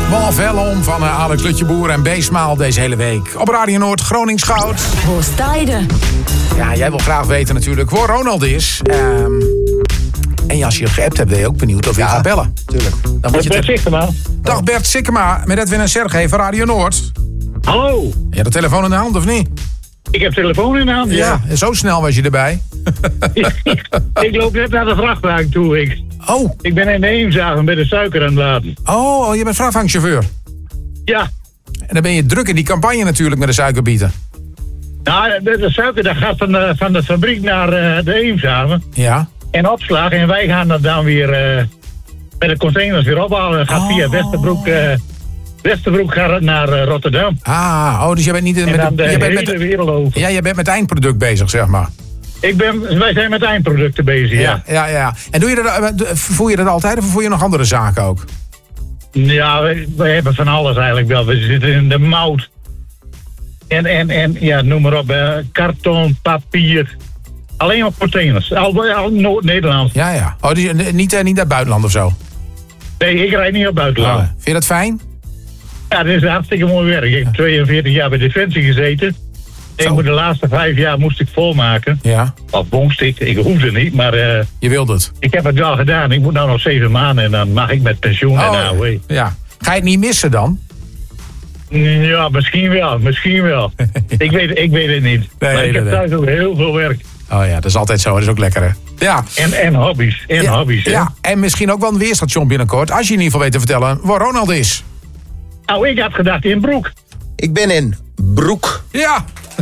Wal van Alex Lutjeboer en Beesmaal deze hele week. Op Radio Noord, Gronings Goud. Waar sta je? Ja, jij wil graag weten natuurlijk waar Ronald is. En als je het geappt hebt, ben je ook benieuwd of je gaat bellen. Tuurlijk. Dan moet je Bert Sikkema. Dag Bert Sikkema, met Edwin en Sergej van Radio Noord. Hallo. Je hebt de telefoon in de hand, of niet? Ik heb telefoon in de hand, ja. Zo snel was je erbij. Ik loop net naar de vrachtwagen toe. Ik ben in de Eemshaven bij de suiker aan het laden. Oh, je bent vrachtwagenchauffeur. Ja. En dan ben je druk in die campagne natuurlijk met de suikerbieten. Nou, de suiker dat gaat van de fabriek naar de Eemshaven. Ja. En opslag. En wij gaan dat dan weer met de containers weer ophalen. Dat gaat via Westerbroek gaat het naar Rotterdam. Dus jij bent niet en dan de hele wereld over. Ja, jij bent met eindproduct bezig, zeg maar. Wij zijn met eindproducten bezig, ja. En voer je dat altijd of voer je nog andere zaken ook? Ja, we hebben van alles eigenlijk wel. We zitten in de mout. En ja, noem maar op. Karton, papier. Alleen op containers. Al Noord-Nederlands. Ja. Oh, dus niet naar het buitenland of zo? Nee, ik rijd niet op buitenland. Vind je dat fijn? Ja, dat is hartstikke mooi werk. Ik heb 42 jaar bij Defensie gezeten. De laatste 5 jaar moest ik volmaken. Ja. Of moest ik. Ik hoefde niet, maar... je wilde het? Ik heb het wel gedaan. Ik moet nou nog 7 maanden en dan mag ik met pensioen en AOW. Ja. Ga je het niet missen dan? Ja, misschien wel. ik weet het niet. Nee, maar ik heb thuis ook heel veel werk. Oh ja, dat is altijd zo. Dat is ook lekker, hè? Ja. En hobby's. Hobby's, hè? Ja, en misschien ook wel een weerstation binnenkort. Als je in ieder geval weet te vertellen waar Ronald is. Nou, ik had gedacht in Broek. Ik ben in Broek. Ja.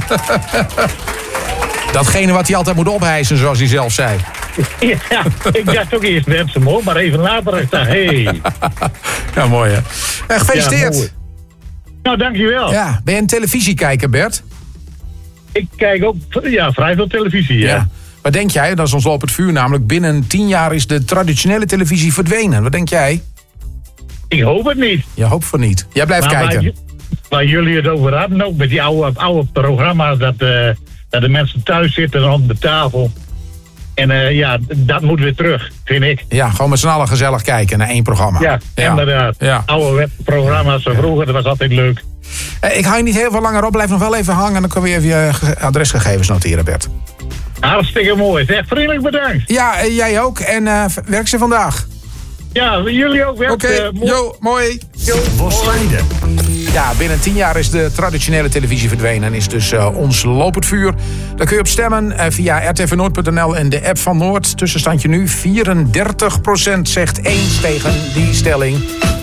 Datgene wat hij altijd moet ophijsen, zoals hij zelf zei. Ja, ik dacht ook eerst mensen hoor, maar even later dacht ik, hey. Ja, mooi hè. Gefeliciteerd. Ja, mooi. Nou, dankjewel. Ja, ben je een televisiekijker, Bert? Ik kijk ook vrij veel televisie, ja. Wat denk jij, dat is ons wel op het vuur namelijk, binnen 10 jaar is de traditionele televisie verdwenen. Wat denk jij? Ik hoop het niet. Je hoopt voor niet. Jij blijft kijken. Waar jullie het over hadden, ook met die oude programma's, dat de mensen thuis zitten rond de tafel. En dat moet weer terug, vind ik. Ja, gewoon met z'n allen gezellig kijken naar 1 programma. Ja, inderdaad. Ja. Oude programma's van vroeger, dat was altijd leuk. Ik hang niet heel veel langer op, blijf nog wel even hangen. Dan kunnen we even je adresgegevens noteren, Bert. Hartstikke mooi. Zeg, vriendelijk bedankt. Ja, jij ook. En werk ze vandaag. Ja, jullie ook. Oké, mooi. Bosleiden. Ja, binnen 10 jaar is de traditionele televisie verdwenen en is dus ons lopend vuur. Daar kun je op stemmen via rtvnoord.nl en de app van Noord. Tussenstandje nu 34% zegt eens tegen die stelling.